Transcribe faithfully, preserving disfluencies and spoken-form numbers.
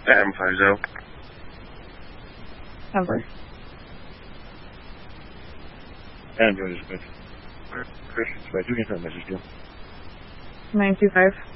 Adam five zero. Cover. Adam Joe dispatch. Chris, dispatch, you can send a message to him. nine two five.